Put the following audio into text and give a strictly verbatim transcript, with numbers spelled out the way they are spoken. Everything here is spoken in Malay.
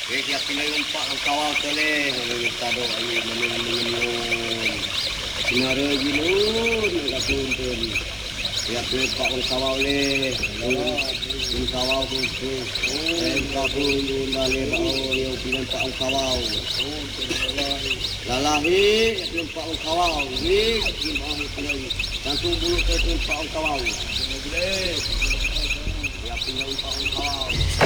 Eh, kaya pinayumpak ang kawal tali. Tado ay manungan-manungan. Sinara gilun, nagatuntun. Kaya pinayumpak ang kawal le. Yung kawal ko ito. Kaya kapun yung dali bao yung pinayumpak ang kawal. Lalahi, pinayumpak ang kawal. Hig, yung mga pinayumpak. Langsung bulu kayo pinayumpak ang kawal. Kaya pinayumpak ang kawal.